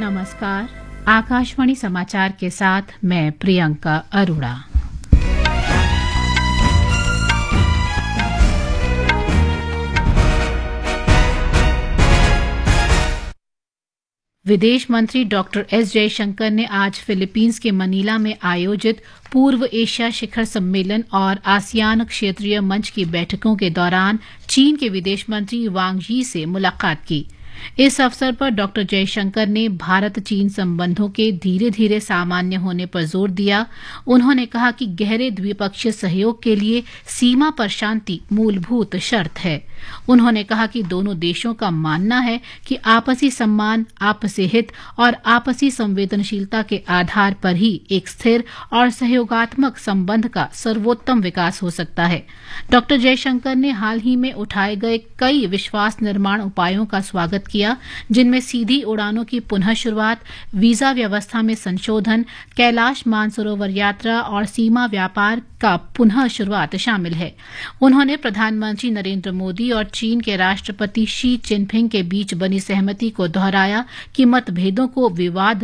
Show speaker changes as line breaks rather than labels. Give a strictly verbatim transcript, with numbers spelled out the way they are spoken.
नमस्कार। आकाशवाणी समाचार के साथ मैं प्रियंका अरोड़ा। विदेश मंत्री डॉक्टर एस जयशंकर ने आज फिलीपींस के मनीला में आयोजित पूर्व एशिया शिखर सम्मेलन और आसियान क्षेत्रीय मंच की बैठकों के दौरान चीन के विदेश मंत्री वांग यी से मुलाकात की। इस अवसर पर डॉक्टर जयशंकर ने भारत चीन संबंधों के धीरे धीरे सामान्य होने पर जोर दिया। उन्होंने कहा कि गहरे द्विपक्षीय सहयोग के लिए सीमा पर शांति मूलभूत शर्त है। उन्होंने कहा कि दोनों देशों का मानना है कि आपसी सम्मान, आपसी हित और आपसी संवेदनशीलता के आधार पर ही एक स्थिर और सहयोगात्मक संबंध का सर्वोत्तम विकास हो सकता है। डॉक्टर जयशंकर ने हाल ही में उठाए गए कई विश्वास निर्माण उपायों का स्वागत किया, जिनमें सीधी उड़ानों की पुनः शुरुआत, वीजा व्यवस्था में संशोधन, कैलाश मानसरोवर यात्रा और सीमा व्यापार का पुनः शुरुआत शामिल है। उन्होंने प्रधानमंत्री नरेंद्र मोदी और चीन के राष्ट्रपति शी जिनपिंग के बीच बनी सहमति को दोहराया कि मतभेदों को विवाद